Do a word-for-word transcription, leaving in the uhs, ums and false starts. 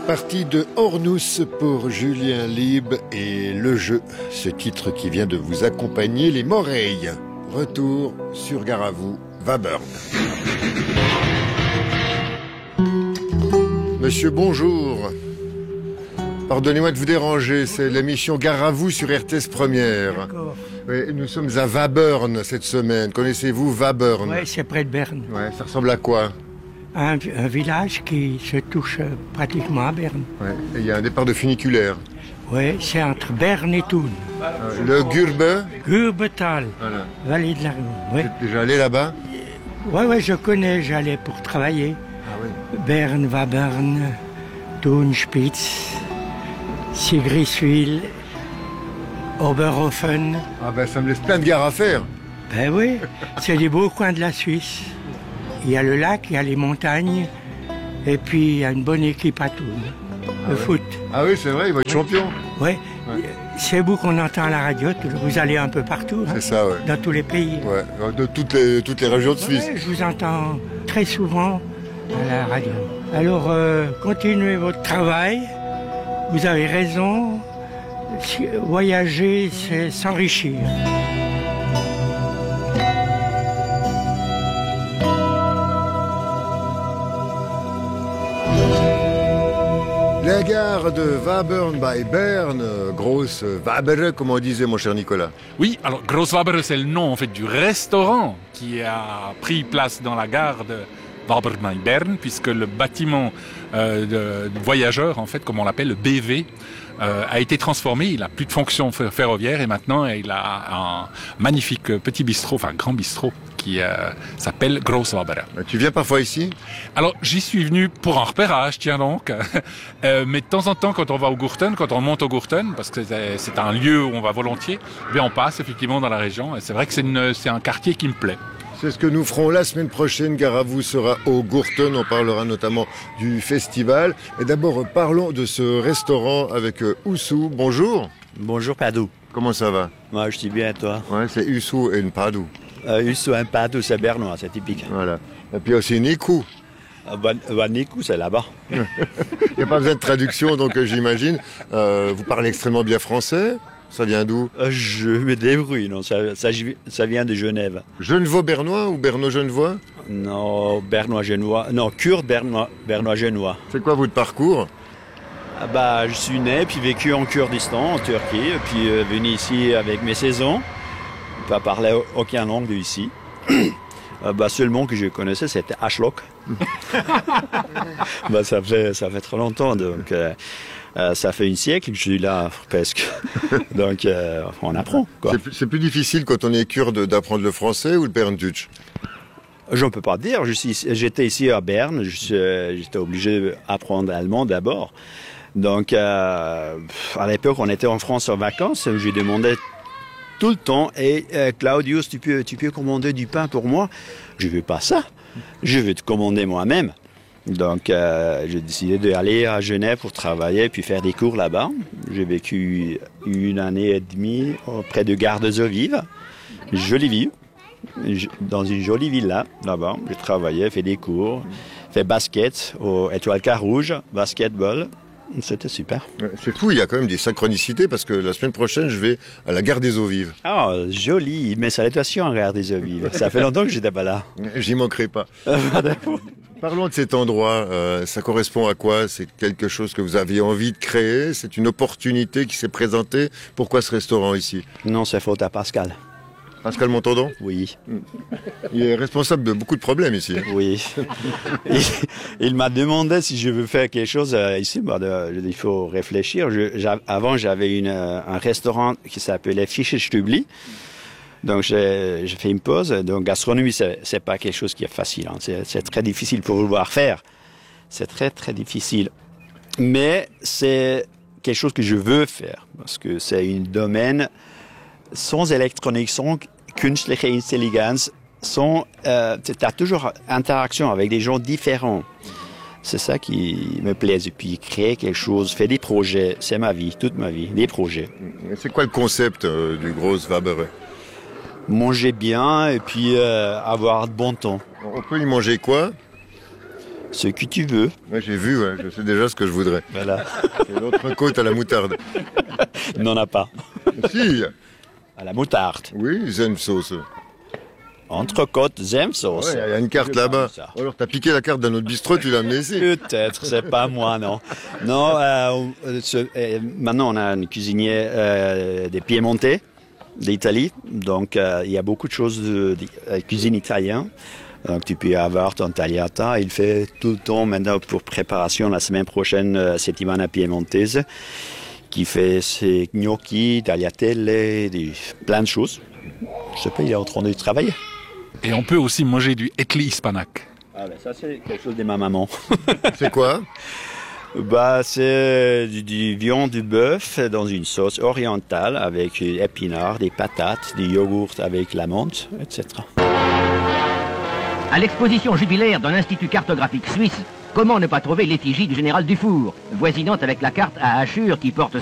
Partie de Ornus pour Julien Lieb et Le Jeu, ce titre qui vient de vous accompagner, les Moreilles. Retour sur Garavou, Wabern. Monsieur, bonjour. Pardonnez-moi de vous déranger, c'est l'émission Garavou sur R T S Première. D'accord. Oui, nous sommes à Wabern cette semaine. Connaissez-vous Wabern? Oui, c'est près de Berne. Ouais, ça ressemble à quoi? Un, un village qui se touche pratiquement à Berne. Ouais. Et il y a un départ de funiculaire. Oui, c'est entre Berne et Thun. Euh, le Gurbe. Gurbetal, Voilà. vallée de la Rhône. Oui, Vous êtes déjà allé là-bas? oui, ouais, je connais, j'allais pour travailler. Ah oui. Berne, Wabern, Thun, Spitz, Sigriswil, Oberhofen. Ah ben ça me laisse plein de gares à faire. Ben oui, c'est des beaux coins de la Suisse. Il y a le lac, il y a les montagnes, et puis il y a une bonne équipe à Thun. Ah Le ouais. foot. Ah oui, c'est vrai, il va être champion. Oui, Ouais. c'est vous qu'on entend à la radio, vous allez un peu partout, hein, C'est ça, ouais. dans tous les pays. Ouais, de toutes les, toutes les régions de Suisse. Ouais, je vous entends très souvent à la radio. Alors, euh, continuez votre travail, vous avez raison, Si- voyager, c'est s'enrichir. La gare de Wabern by Bern, euh, grosse Wabere, comme on disait, mon cher Nicolas. Oui, alors Großwabere, c'est le nom en fait du restaurant qui a pris place dans la gare de Wabern, puisque le bâtiment euh, de, de voyageurs, en fait, comme on l'appelle, le B V, euh, a été transformé. Il a plus de fonction fer- ferroviaire et maintenant il a un magnifique petit bistrot, enfin grand bistrot, qui euh, s'appelle Großwabere. Tu viens parfois ici? Alors, j'y suis venu pour un repérage, tiens donc. Euh, mais de temps en temps, quand on va au Gurten, quand on monte au Gurten, parce que c'est, c'est un lieu où on va volontiers, eh bien on passe effectivement dans la région. Et c'est vrai que c'est, une, c'est un quartier qui me plaît. C'est ce que nous ferons la semaine prochaine. Garavou sera au Gurten. On parlera notamment du festival. Et d'abord, parlons de ce restaurant avec euh, Oussou. Bonjour. Bonjour Padou. Comment ça va? Moi je dis bien toi. Ouais, c'est Oussou et Padou. Euh, Usso un Padou, c'est bernois, c'est typique. Voilà. Et puis aussi Nikou. Euh, Van- Vanikou, c'est là-bas. Il n'y a pas besoin de traduction, donc euh, j'imagine. Euh, vous parlez extrêmement bien français. Ça vient d'où? Euh, je me débrouille, non, ça, ça, ça vient de Genève. Genevois bernois ou berno genevois? Non, bernois genevois. Non, kurde bernois, bernois genevois. C'est quoi votre parcours? Ah bah, je suis né puis vécu en Kurdistan, en Turquie, puis euh, venu ici avec mes saisons. Pas parler aucun langue d'ici. Euh, bah, seul mot que je connaissais, c'était Ashlock. bah, ça fait, ça fait très longtemps, donc euh, euh, ça fait un siècle que je suis là, presque. donc, euh, on apprend, quoi. C'est plus, c'est plus difficile quand on est kurde d'apprendre le français ou le bernduc? Je ne peux pas dire. Je suis, j'étais ici à Berne, je suis- j'étais obligé d'apprendre allemand d'abord. Donc, euh, à l'époque, on était en France en vacances, j'ai demandé tout le temps, et euh, Claudius, tu peux, tu peux commander du pain pour moi? Je veux pas ça. Je veux te commander moi-même. Donc, euh, j'ai décidé d'aller à Genève pour travailler puis faire des cours là-bas. J'ai vécu une année et demie près de Gare des Eaux Vives. Jolie ville. Je- Dans une jolie villa là-bas. J'ai travaillé, fait des cours, fait basket au Étoile Carouge, basketball. C'était super. Ouais, c'est fou, il y a quand même des synchronicités parce que la semaine prochaine, je vais à la gare des Eaux Vives. Ah, joli. Mes salutations à Gare des Eaux Vives. Ça fait longtemps que j'étais pas là. J'y manquerai pas. Parlons de cet endroit. Euh, ça correspond à quoi? C'est quelque chose que vous aviez envie de créer? C'est une opportunité qui s'est présentée? Pourquoi ce restaurant ici? Non, c'est faute à Pascal. Pascal Montandon? Oui, Il est responsable de beaucoup de problèmes ici. oui. il il m'a demandé si je veux faire quelque chose euh, ici. Bah, de- il faut réfléchir. Je- j'a- avant, j'avais une, euh, un restaurant qui s'appelait Fischestübli. Donc, j'ai j'ai fait une pause. Donc, gastronomie, c'est c'est pas quelque chose qui est facile. Hein. C'est c'est très difficile pour vouloir faire. C'est très, très difficile. Mais c'est quelque chose que je veux faire parce que c'est un domaine sans électronique, sans künstliche Intelligenz, sans, euh, tu as toujours interaction avec des gens différents. C'est ça qui me plaît. Et puis créer quelque chose, faire des projets, c'est ma vie, toute ma vie, des projets. C'est quoi le concept euh, du Großwabere? Manger bien et puis euh, avoir de bon temps. On peut y manger quoi? Ce que tu veux. Moi, j'ai vu, ouais, je sais déjà ce que je voudrais. Voilà. C'est l'autre côte à la moutarde. N'en a pas. Si, À la moutarde. oui, j'aime sauce. Entrecôte, zem sauce. Il y a une carte Je là-bas. parle de ça. Ou alors, t'as piqué la carte d'un autre bistrot, tu l'as amené ici. Peut-être, c'est pas moi, non. Non, euh, ce- euh, maintenant on a un cuisinier euh, des Piémontais, d'Italie. Donc euh, il y a beaucoup de choses de, de euh, cuisine italienne. Donc tu peux avoir ton tagliata. Il fait tout le temps maintenant pour préparation la semaine prochaine euh, settimana piemontaise, qui fait ses gnocchi, tagliatelle, des, plein de choses. Je sais pas, il est en train de travailler. Et on peut aussi manger du etli hispanac. Ah ben ça c'est quelque chose de ma maman. C'est quoi? Bah, c'est du, du viande du bœuf dans une sauce orientale avec des épinards, des patates, du yogourt avec la menthe, et cetera. À l'exposition jubilaire d'un institut cartographique suisse, comment ne pas trouver l'effigie du général Dufour, voisinante avec la carte à hachure qui porte